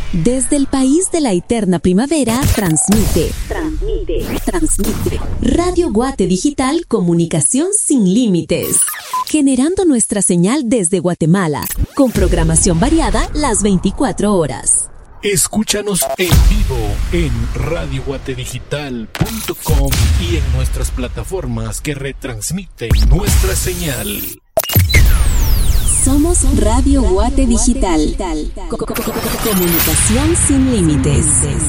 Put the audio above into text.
Desde el país de la eterna primavera, transmite. Radio Guate Digital, comunicación sin límites. Generando nuestra señal desde Guatemala, con programación variada las 24 horas. Escúchanos en vivo en radioguatedigital.com y en nuestras plataformas que retransmiten nuestra señal. Somos Radio Guate Digital. Comunicación sin límites.